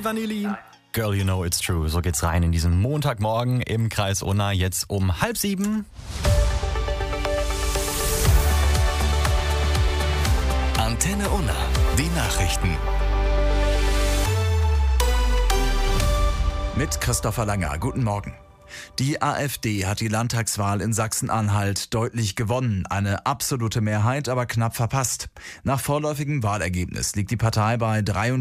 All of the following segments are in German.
Milli Vanilli. Girl, you know it's true. So geht's rein in diesen Montagmorgen im Kreis Unna. Jetzt um 6:30. Antenne Unna. Die Nachrichten. Mit Christopher Langer. Guten Morgen. Die AfD hat die Landtagswahl in Sachsen-Anhalt deutlich gewonnen. Eine absolute Mehrheit, aber knapp verpasst. Nach vorläufigem Wahlergebnis liegt die Partei bei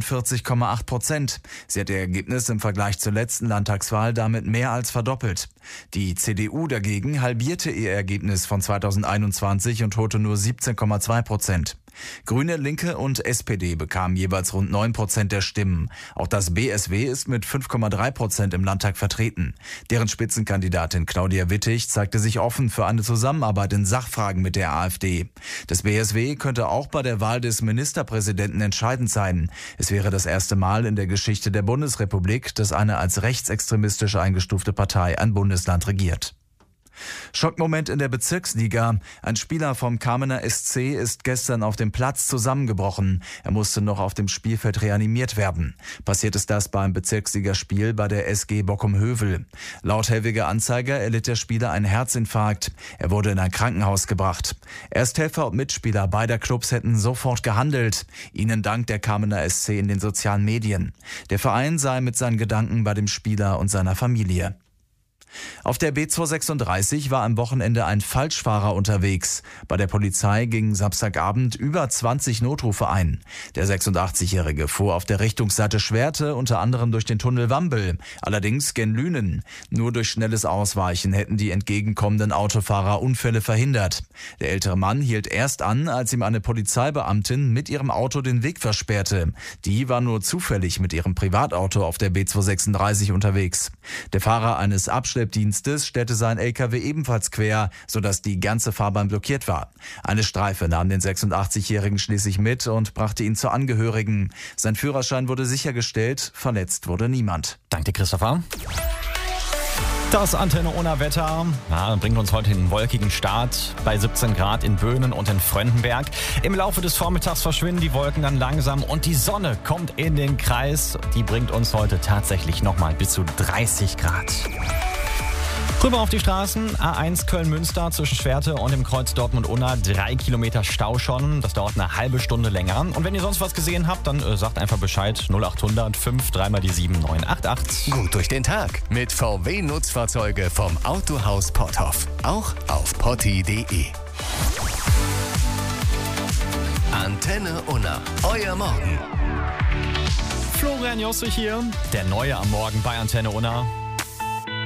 43,8%. Sie hat ihr Ergebnis im Vergleich zur letzten Landtagswahl damit mehr als verdoppelt. Die CDU dagegen halbierte ihr Ergebnis von 2021 und holte nur 17,2%. Grüne, Linke und SPD bekamen jeweils rund 9% der Stimmen. Auch das BSW ist mit 5,3% im Landtag vertreten. Deren Spitzenkandidatin Claudia Wittig zeigte sich offen für eine Zusammenarbeit in Sachfragen mit der AfD. Das BSW könnte auch bei der Wahl des Ministerpräsidenten entscheidend sein. Es wäre das erste Mal in der Geschichte der Bundesrepublik, dass eine als rechtsextremistisch eingestufte Partei ein Bundesland regiert. Schockmoment in der Bezirksliga. Ein Spieler vom Kamener SC ist gestern auf dem Platz zusammengebrochen. Er musste noch auf dem Spielfeld reanimiert werden. Passiert ist das beim Bezirksligaspiel bei der SG Bockum-Hövel. Laut Helwiger Anzeiger erlitt der Spieler einen Herzinfarkt. Er wurde in ein Krankenhaus gebracht. Ersthelfer und Mitspieler beider Clubs hätten sofort gehandelt. Ihnen dankt der Kamener SC in den sozialen Medien. Der Verein sei mit seinen Gedanken bei dem Spieler und seiner Familie. Auf der B236 war am Wochenende ein Falschfahrer unterwegs. Bei der Polizei gingen Samstagabend über 20 Notrufe ein. Der 86-Jährige fuhr auf der Richtungsseite Schwerte, unter anderem durch den Tunnel Wambel, allerdings gen Lünen. Nur durch schnelles Ausweichen hätten die entgegenkommenden Autofahrer Unfälle verhindert. Der ältere Mann hielt erst an, als ihm eine Polizeibeamtin mit ihrem Auto den Weg versperrte. Die war nur zufällig mit ihrem Privatauto auf der B236 unterwegs. Der Fahrer eines Abschleppdienstes stellte sein LKW ebenfalls quer, sodass die ganze Fahrbahn blockiert war. Eine Streife nahm den 86-Jährigen schließlich mit und brachte ihn zu Angehörigen. Sein Führerschein wurde sichergestellt, verletzt wurde niemand. Danke, Christopher. Das Antenne Unna Wetter bringt uns heute einen wolkigen Start bei 17 Grad in Böhnen und in Fröndenberg. Im Laufe des Vormittags verschwinden die Wolken dann langsam und die Sonne kommt in den Kreis. Die bringt uns heute tatsächlich nochmal bis zu 30 Grad. Rüber auf die Straßen, A1 Köln-Münster zwischen Schwerte und dem Kreuz Dortmund-Unna, 3 Kilometer Stau schon, das dauert eine halbe Stunde länger. Und wenn ihr sonst was gesehen habt, dann sagt einfach Bescheid, 0800 5 3 mal die 7988. Gut durch den Tag mit VW-Nutzfahrzeuge vom Autohaus Potthoff. Auch auf potti.de. Antenne Unna, euer Morgen. Florian Josse hier, der Neue am Morgen bei Antenne Unna.